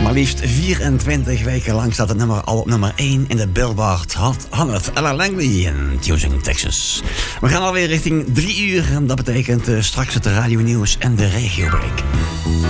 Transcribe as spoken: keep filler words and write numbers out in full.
Maar liefst vierentwintig weken lang staat het nummer al op nummer één in de Billboard Hot honderd. Ella Langley in Houston, Texas. We gaan alweer richting drie uur. En dat betekent uh, straks het radio nieuws en de regiobreak.